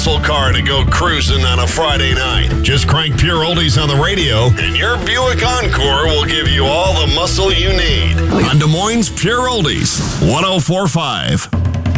muscle car to go cruising on a Friday night. Just crank Pure Oldies on the radio, and your Buick Encore will give you all the muscle you need. On Des Moines' Pure Oldies, 104.5.